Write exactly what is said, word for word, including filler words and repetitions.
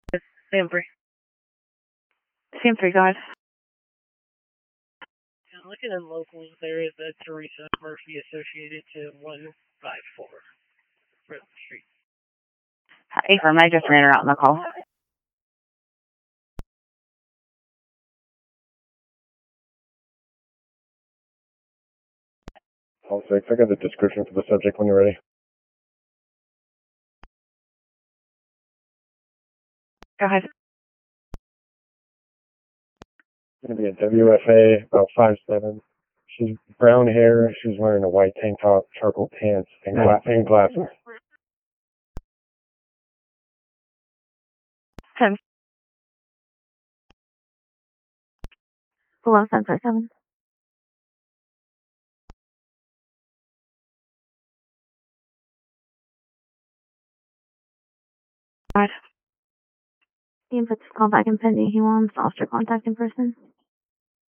Sam three. Sam three, go ahead. Looking in locally, there is a Teresa Murphy associated to one five four Redwood Street. Hey, firm, I just ran her out in the call. All six, I got the description for the subject when you're ready. Go ahead. It's going to be a W F A, about five seven. She's brown hair. She's wearing a white tank top, charcoal pants, and, gla- and glasses. ten. Below seven five seven. All right. The input's call back and pending. He wants officer contact in person.